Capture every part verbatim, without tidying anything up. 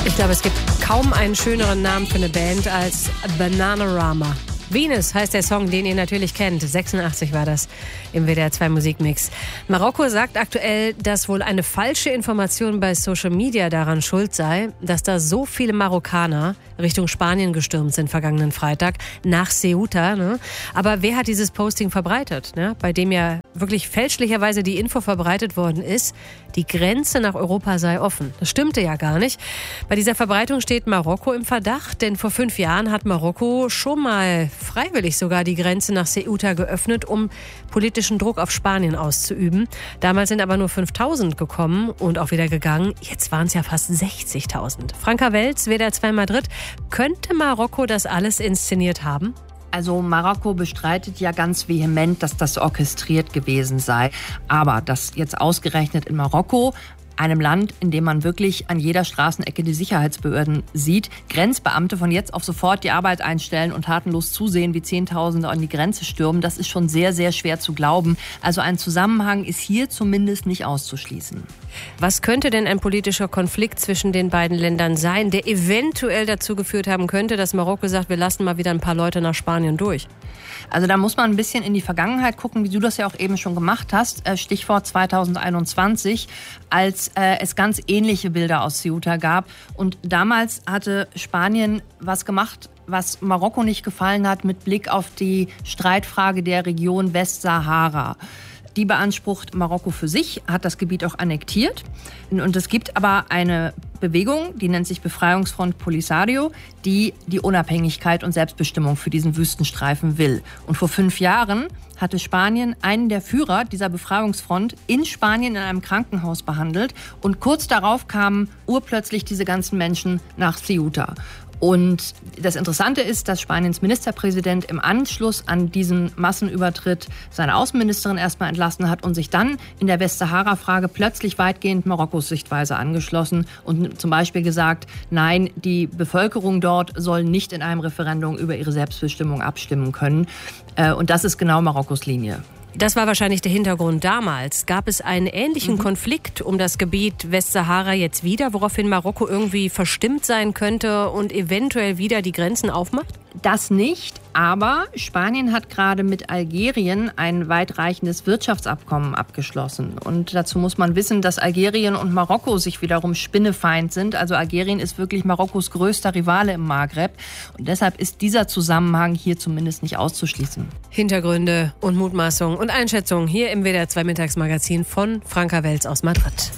Ich glaube, es gibt kaum einen schöneren Namen für eine Band als Bananarama. Venus heißt der Song, den ihr natürlich kennt. sechsundachtzig war das im W D R zwei Musikmix. Marokko sagt aktuell, dass wohl eine falsche Information bei Social Media daran schuld sei, dass da so viele Marokkaner Richtung Spanien gestürmt sind vergangenen Freitag nach Ceuta. Ne? Aber wer hat dieses Posting verbreitet? Ne? Bei dem ja wirklich fälschlicherweise die Info verbreitet worden ist, die Grenze nach Europa sei offen. Das stimmte ja gar nicht. Bei dieser Verbreitung steht Marokko im Verdacht, denn vor fünf Jahren hat Marokko schon mal freiwillig sogar die Grenze nach Ceuta geöffnet, um politischen Druck auf Spanien auszuüben. Damals sind aber nur fünftausend gekommen und auch wieder gegangen. Jetzt waren es ja fast sechzigtausend. Franka Welz, W D R zwei Madrid. Könnte Marokko das alles inszeniert haben? Also Marokko bestreitet ja ganz vehement, dass das orchestriert gewesen sei. Aber dass jetzt ausgerechnet in Marokko, einem Land, in dem man wirklich an jeder Straßenecke die Sicherheitsbehörden sieht, Grenzbeamte von jetzt auf sofort die Arbeit einstellen und tatenlos zusehen, wie Zehntausende an die Grenze stürmen, das ist schon sehr, sehr schwer zu glauben. Also ein Zusammenhang ist hier zumindest nicht auszuschließen. Was könnte denn ein politischer Konflikt zwischen den beiden Ländern sein, der eventuell dazu geführt haben könnte, dass Marokko sagt, wir lassen mal wieder ein paar Leute nach Spanien durch? Also da muss man ein bisschen in die Vergangenheit gucken, wie du das ja auch eben schon gemacht hast. Stichwort zweitausendeinundzwanzig, als äh, es ganz ähnliche Bilder aus Ceuta gab. Und damals hatte Spanien was gemacht, was Marokko nicht gefallen hat, mit Blick auf die Streitfrage der Region Westsahara. Die beansprucht Marokko für sich, hat das Gebiet auch annektiert. Und es gibt aber eine Bewegung, die nennt sich Befreiungsfront Polisario, die die Unabhängigkeit und Selbstbestimmung für diesen Wüstenstreifen will. Und vor fünf Jahren hatte Spanien einen der Führer dieser Befreiungsfront in Spanien in einem Krankenhaus behandelt. Und kurz darauf kamen urplötzlich diese ganzen Menschen nach Ceuta. Und das Interessante ist, dass Spaniens Ministerpräsident im Anschluss an diesen Massenübertritt seine Außenministerin erstmal entlassen hat und sich dann in der Westsahara-Frage plötzlich weitgehend Marokkos Sichtweise angeschlossen und zum Beispiel gesagt, nein, die Bevölkerung dort soll nicht in einem Referendum über ihre Selbstbestimmung abstimmen können. Und das ist genau Marokkos Linie. Das war wahrscheinlich der Hintergrund damals. Gab es einen ähnlichen mhm. Konflikt um das Gebiet Westsahara jetzt wieder, woraufhin Marokko irgendwie verstimmt sein könnte und eventuell wieder die Grenzen aufmacht? Das nicht, aber Spanien hat gerade mit Algerien ein weitreichendes Wirtschaftsabkommen abgeschlossen. Und dazu muss man wissen, dass Algerien und Marokko sich wiederum spinnefeind sind. Also Algerien ist wirklich Marokkos größter Rivale im Maghreb. Und deshalb ist dieser Zusammenhang hier zumindest nicht auszuschließen. Hintergründe und Mutmaßungen und Einschätzungen hier im W D R zwei Mittagsmagazin von Franka Welz aus Madrid.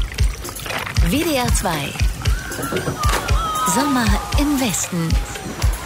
W D R zwei Sommer im Westen.